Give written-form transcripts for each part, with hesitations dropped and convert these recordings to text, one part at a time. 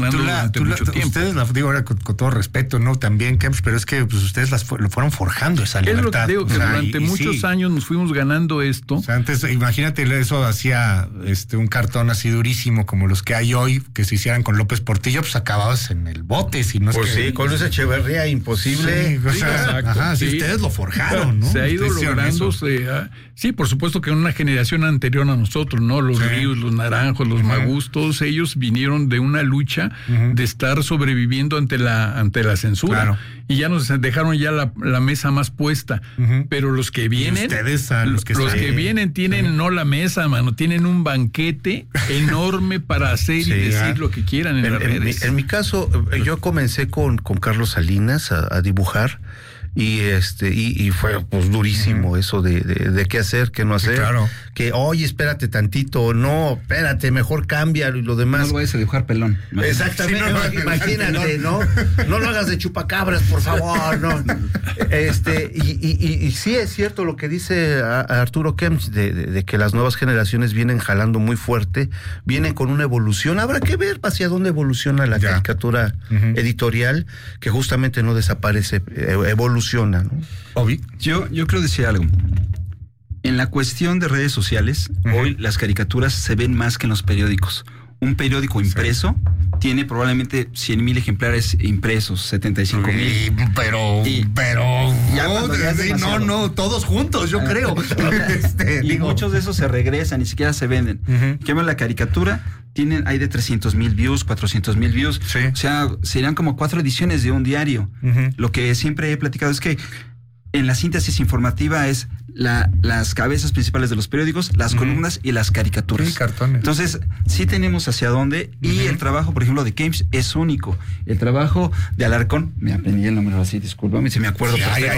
durante mucho tiempo. Ustedes, digo ahora con todo respeto, ¿no? También, Kempf, pero es que pues ustedes lo fueron forjando esa libertad. Es lo que digo, que durante muchos años nos fuimos ganando esto. O sea, antes, imagínate, eso hacía un cartón así durísimo como los que hay hoy, que se hicieran con López Portillo, pues acababas en el bote, si no es pues que... sí, con Luis Echeverría, imposible. Sí, o sea, ajá, sí, ustedes lo forjaron, ¿no? Se ha ido logrando, sí, por supuesto que en una generación anterior a nosotros, ¿no? Los Ríos, los Naranjos, los Magús, todos ellos vinieron de una lucha de estar sobreviviendo ante la censura. Claro. Y ya nos dejaron ya la mesa más puesta. Pero los que vienen, los que vienen tienen no la mesa, mano, tienen un banquete enorme para hacer y decir lo que quieran en las redes. En mi caso, yo comencé con Carlos Salinas a dibujar. Y fue pues durísimo eso de qué hacer, qué no hacer, claro. Que oye, espérate tantito, no, espérate, mejor cámbialo y lo demás. No lo vayas a dibujar pelón. Exactamente, sí, imagínate, ¿no? No lo hagas de chupacabras, por favor, no. Y sí es cierto lo que dice Arturo Kempf de que las nuevas generaciones vienen jalando muy fuerte, vienen con una evolución. Habrá que ver hacia dónde evoluciona la caricatura editorial, que justamente no desaparece, evoluciona, ¿no? Obi. Yo creo decir algo. En la cuestión de redes sociales, hoy las caricaturas se ven más que en los periódicos. Un periódico impreso tiene probablemente 100,000 ejemplares impresos, 75,000. Pero no, todos juntos, yo creo. Y muchos de esos se regresan, ni siquiera se venden. En cambio, la caricatura hay de 300,000 views, 400,000 views. Sí. O sea, serían como 4 ediciones de un diario. Lo que siempre he platicado es que en la síntesis informativa es las cabezas principales de los periódicos, las columnas y las caricaturas. Sí, cartones. Entonces, sí tenemos hacia dónde, y el trabajo, por ejemplo, de Kempf es único. El trabajo de Alarcón, me aprendí el número así, discúlpame si me acuerdo.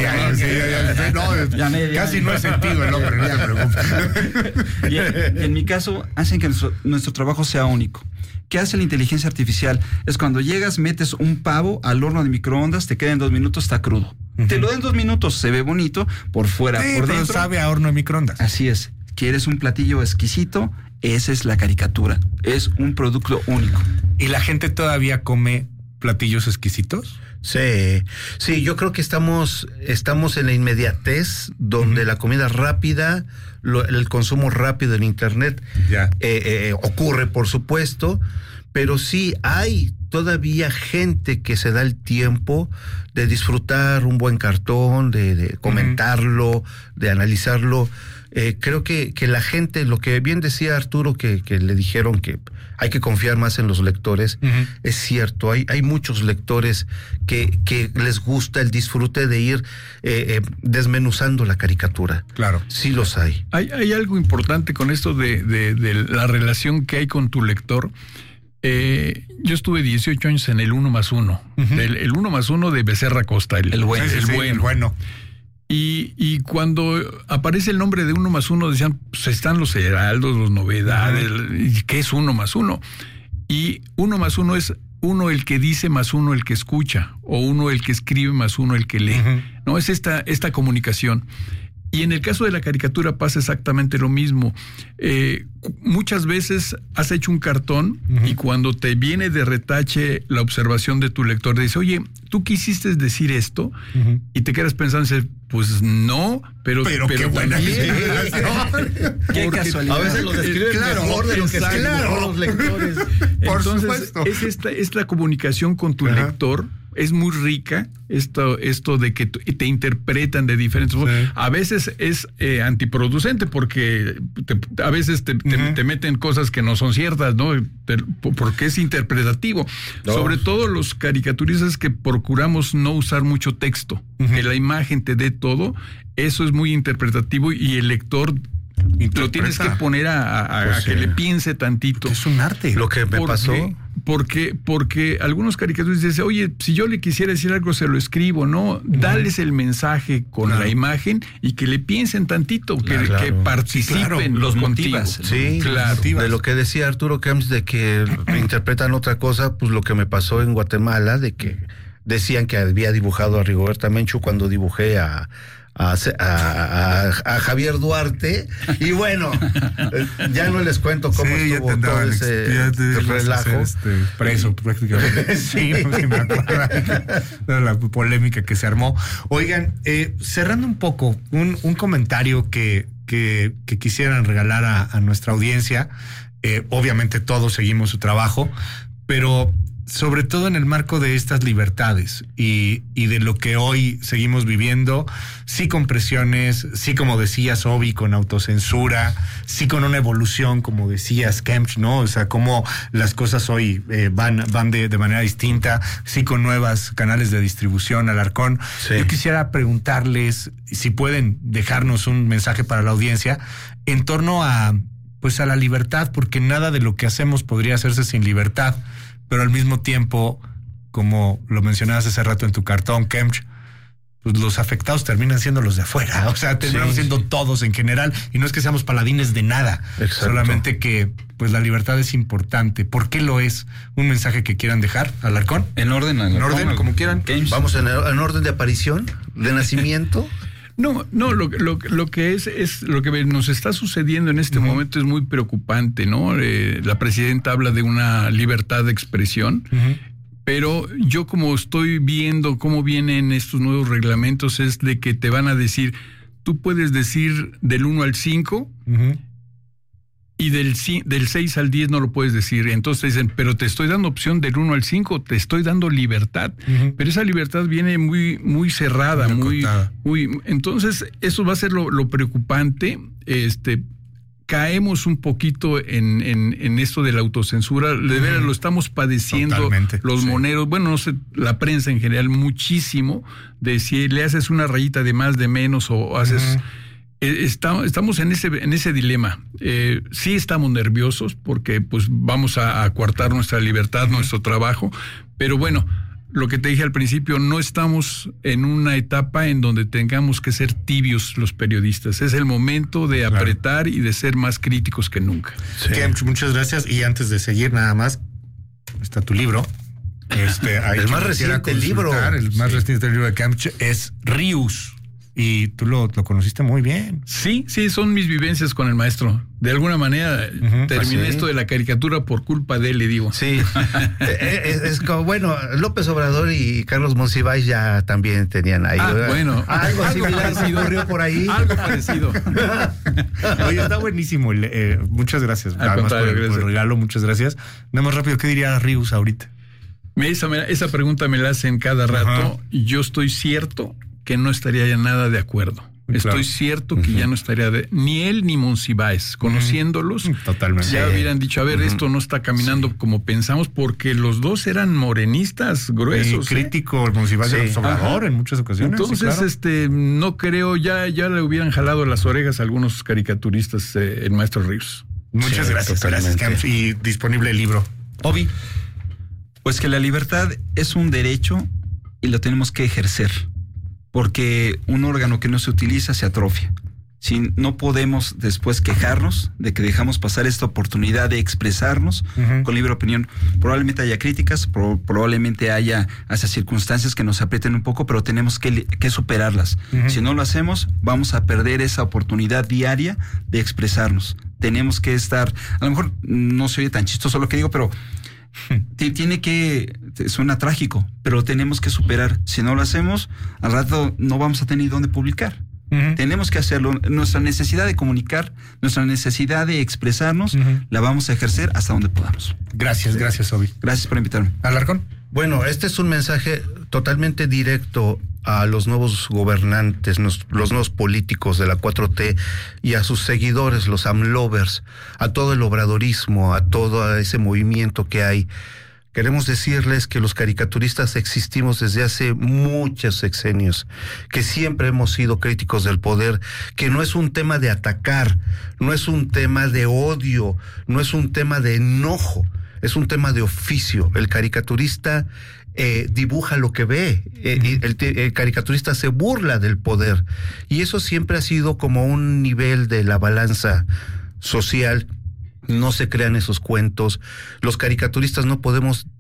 Casi no he sentido el nombre, no te preocupes. Y en mi caso, hacen que nuestro trabajo sea único. ¿Qué hace la inteligencia artificial? Es cuando llegas, metes un pavo al horno de microondas, te queda en 2 minutos, está crudo. Te lo den 2 minutos, se ve bonito, por fuera, por dentro. Sabe a horno de microondas. Así es. ¿Quieres un platillo exquisito? Esa es la caricatura. Es un producto único. ¿Y la gente todavía come platillos exquisitos? Sí, yo creo que estamos en la inmediatez, donde la comida rápida, el consumo rápido en internet ocurre, por supuesto, pero sí hay todavía gente que se da el tiempo de disfrutar un buen cartón, de comentarlo, de analizarlo. Creo que la gente, lo que bien decía Arturo, que le dijeron que hay que confiar más en los lectores, es cierto, hay muchos lectores que les gusta el disfrute de ir desmenuzando la caricatura. Claro. Sí los hay. Hay algo importante con esto de la relación que hay con tu lector. Yo estuve 18 años en el 1+1, el 1+1 de Becerra Costa, el bueno. Y cuando aparece el nombre de 1+1, decían, pues están los heraldos, los novedades, ¿qué es 1+1? Y 1+1 es 1 el que dice más 1 el que escucha, o 1 el que escribe más 1 el que lee. No, es esta comunicación. Y en el caso de la caricatura pasa exactamente lo mismo. Muchas veces has hecho un cartón y cuando te viene de retache la observación de tu lector, te dice, oye, ¿tú quisiste decir esto? Y te quedas pensando, pues no, pero qué buena qué casualidad. A veces lo describen mejor de lo que escriben los lectores. Entonces, es la comunicación con tu lector. Es muy rica esto de que te interpretan de diferentes formas. A veces es antiproducente porque a veces te meten cosas que no son ciertas, ¿no? Porque es interpretativo. Sobre todo los caricaturistas que procuramos no usar mucho texto, que la imagen te dé todo, eso es muy interpretativo y el lector lo tienes que poner a que le piense tantito. Es un arte. Lo que me pasó. Porque algunos caricaturistas dicen, oye, si yo le quisiera decir algo, se lo escribo, ¿no? Dales el mensaje con la imagen y que le piensen tantito, que participen, los motivas. Sí, claro. De lo que decía Arturo Kempf, de que interpretan otra cosa, pues lo que me pasó en Guatemala, de que decían que había dibujado a Rigoberta Menchú cuando dibujé a a Javier Duarte, y bueno, ya no les cuento cómo estuvo todo ese relajo. Preso prácticamente. Sí, me acuerdo de la polémica que se armó. Oigan, cerrando un poco, un comentario que quisieran regalar a nuestra audiencia. Obviamente todos seguimos su trabajo, pero sobre todo en el marco de estas libertades y de lo que hoy seguimos viviendo, sí con presiones, sí como decías, Obi, con autocensura, sí con una evolución, como decías, Kempch, ¿no? O sea, cómo las cosas hoy van de manera distinta, sí con nuevos canales de distribución, Alarcón. Sí. Yo quisiera preguntarles si pueden dejarnos un mensaje para la audiencia en torno a la libertad, porque nada de lo que hacemos podría hacerse sin libertad. Pero al mismo tiempo, como lo mencionabas hace rato en tu cartón, Kempch, pues los afectados terminan siendo los de afuera. O sea, terminamos siendo todos en general. Y no es que seamos paladines de nada. Exacto. Solamente que pues la libertad es importante. ¿Por qué lo es? ¿Un mensaje que quieran dejar, Alarcón? En orden, como quieran. Kempch. Vamos en orden de aparición, de nacimiento. No, lo que es lo que nos está sucediendo en este momento es muy preocupante, ¿no? La presidenta habla de una libertad de expresión, pero yo como estoy viendo cómo vienen estos nuevos reglamentos es de que te van a decir, tú puedes decir del 1 al 5 y del 6 al 10 no lo puedes decir. Entonces dicen, pero te estoy dando opción del 1 al 5, te estoy dando libertad. Pero esa libertad viene muy, muy cerrada, muy. Entonces, eso va a ser lo preocupante. Caemos un poquito en esto de la autocensura. De veras lo estamos padeciendo. Totalmente, los moneros, bueno, no sé, la prensa en general, muchísimo, de si le haces una rayita de más, de menos, o haces. Estamos en ese dilema. Sí estamos nerviosos porque pues vamos a coartar nuestra libertad, nuestro trabajo, pero bueno, lo que te dije al principio, no estamos en una etapa en donde tengamos que ser tibios los periodistas. Es el momento de apretar y de ser más críticos que nunca. Sí. Muchas gracias. Y antes de seguir, nada más, está tu libro. El más reciente libro. El más reciente libro de Kempch es Rius. Y tú lo conociste muy bien. Sí, son mis vivencias con el maestro. De alguna manera terminé esto de la caricatura por culpa de él, le digo. Sí, es como, bueno, López Obrador y Carlos Monsiváis ya también tenían ahí. Bueno. Algo similar se ocurrió por ahí. Algo parecido. Oye, está buenísimo. Muchas gracias. Además por el regalo, muchas gracias. Nada más rápido, ¿qué diría Rius ahorita? Esa pregunta me la hacen cada rato. Y yo estoy cierto que no estaría ya nada de acuerdo. Claro. Estoy cierto que ya no estaría ni él ni Monsiváis, conociéndolos. Totalmente. Ya hubieran dicho, a ver, esto no está caminando como pensamos, porque los dos eran morenistas gruesos. Crítico, Monsiváis era Obrador en muchas ocasiones. Entonces, no creo, ya le hubieran jalado las orejas a algunos caricaturistas, el maestro Ríos. Muchas gracias. Y disponible el libro. Obi. Pues que la libertad es un derecho y lo tenemos que ejercer. Porque un órgano que no se utiliza se atrofia. Si no podemos después quejarnos de que dejamos pasar esta oportunidad de expresarnos con libre opinión. Probablemente haya críticas, probablemente haya hasta circunstancias que nos aprieten un poco, pero tenemos que superarlas. Si no lo hacemos, vamos a perder esa oportunidad diaria de expresarnos. Tenemos que estar, a lo mejor no se oye tan chistoso lo que digo, pero suena trágico, pero tenemos que superar. Si no lo hacemos, al rato no vamos a tener dónde publicar. Tenemos que hacerlo. Nuestra necesidad de comunicar, nuestra necesidad de expresarnos, la vamos a ejercer hasta donde podamos. Gracias, Obi. Gracias por invitarme. Alarcón. Bueno, este es un mensaje totalmente directo a los nuevos gobernantes, los nuevos políticos de la 4T y a sus seguidores, los AMLovers, a todo el obradorismo, a todo ese movimiento que hay. Queremos decirles que los caricaturistas existimos desde hace muchos sexenios, que siempre hemos sido críticos del poder, que no es un tema de atacar, no es un tema de odio, no es un tema de enojo, es un tema de oficio. El caricaturista dibuja lo que ve, el caricaturista se burla del poder, y eso siempre ha sido como un nivel de la balanza social. No se crean esos cuentos. Los caricaturistas no podemos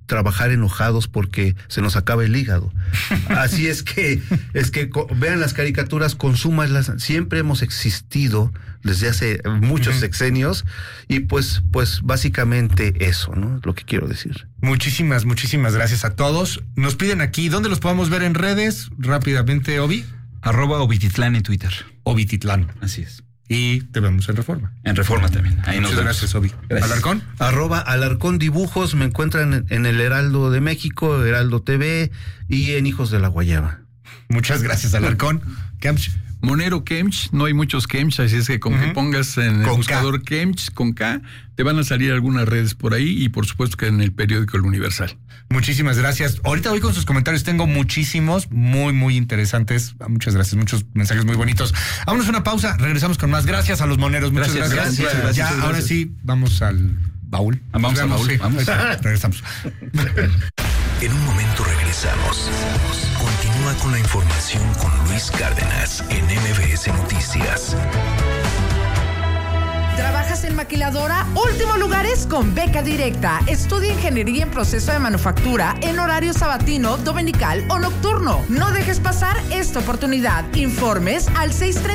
trabajar enojados porque se nos acaba el hígado. Así es que vean las caricaturas, consúmanlas. Siempre hemos existido desde hace muchos sexenios y pues básicamente eso, ¿no? Es lo que quiero decir. Muchísimas gracias a todos. Nos piden aquí, ¿dónde los podemos ver en redes? Rápidamente, Obi. @Obititlán en Twitter. Obititlán. Así es. Y te vemos en Reforma. En Reforma también. Ahí Muchas gracias, Obi. Gracias. ¿Alarcón? @Alarcón Dibujos, me encuentran en el Heraldo de México, Heraldo TV y en Hijos de la Guayaba. Muchas gracias, Alarcón. Kemch. Monero Kemch, no hay muchos Kemch, así es que con que pongas en el buscador Kemch con K, te van a salir algunas redes por ahí y por supuesto que en el periódico El Universal. Muchísimas gracias. Ahorita voy con sus comentarios, tengo muchísimos, muy interesantes. Muchas gracias, muchos mensajes muy bonitos. Vámonos a una pausa, regresamos con más. Gracias a los moneros, muchas gracias. Ya, ahora sí, vamos al baúl. Vamos al baúl, vamos. Regresamos. En un momento regresamos. Continúa con la información con Luis Cárdenas en MBS Noticias. ¿Trabajas en maquiladora? Últimos lugares con beca directa. Estudia ingeniería en proceso de manufactura en horario sabatino, dominical o nocturno. No dejes pasar esta oportunidad. Informes al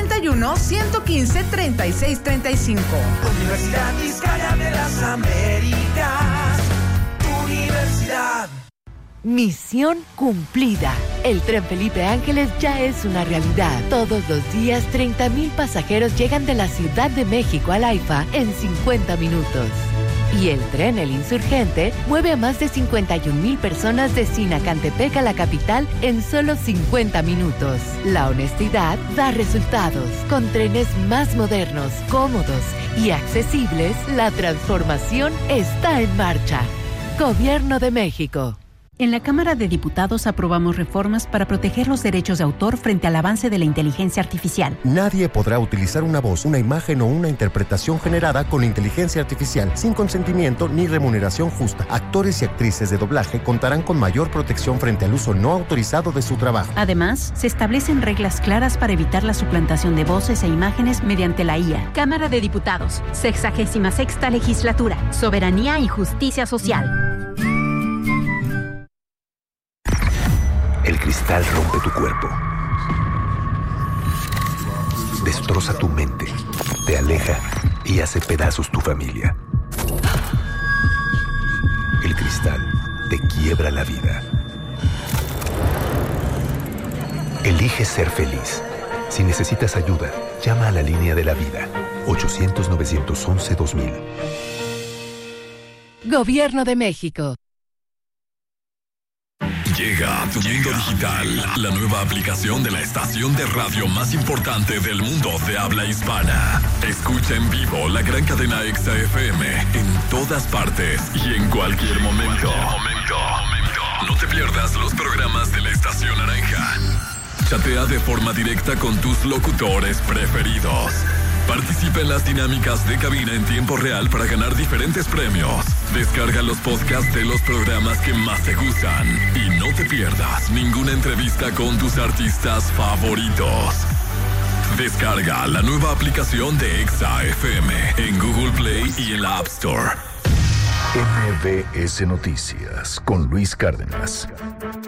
631-115-3635. Universidad Vizcaya de las Américas. Universidad. Misión cumplida. El tren Felipe Ángeles ya es una realidad. Todos los días 30,000 pasajeros llegan de la Ciudad de México al AIFA en 50 minutos. Y el tren El Insurgente mueve a más de 51,000 personas de Sinacantepec a la capital en solo 50 minutos. La honestidad da resultados. Con trenes más modernos, cómodos y accesibles, la transformación está en marcha. Gobierno de México. En la Cámara de Diputados aprobamos reformas para proteger los derechos de autor frente al avance de la inteligencia artificial. Nadie podrá utilizar una voz, una imagen o una interpretación generada con inteligencia artificial sin consentimiento ni remuneración justa. Actores y actrices de doblaje contarán con mayor protección frente al uso no autorizado de su trabajo. Además, se establecen reglas claras para evitar la suplantación de voces e imágenes mediante la IA. Cámara de Diputados, 66ª Legislatura, Soberanía y Justicia Social. El cristal rompe tu cuerpo. Destroza tu mente, te aleja y hace pedazos tu familia. El cristal te quiebra la vida. Elige ser feliz. Si necesitas ayuda, llama a la línea de la vida. 800-911-2000. Gobierno de México. Llega a tu mundo digital, la nueva aplicación de la estación de radio más importante del mundo de habla hispana. Escucha en vivo la gran cadena Exa FM en todas partes y en cualquier momento. No te pierdas los programas de la estación naranja. Chatea de forma directa con tus locutores preferidos. Participa en las dinámicas de cabina en tiempo real para ganar diferentes premios. Descarga los podcasts de los programas que más te gustan y no te pierdas ninguna entrevista con tus artistas favoritos. Descarga la nueva aplicación de Exa FM en Google Play y en la App Store. MBS Noticias con Luis Cárdenas.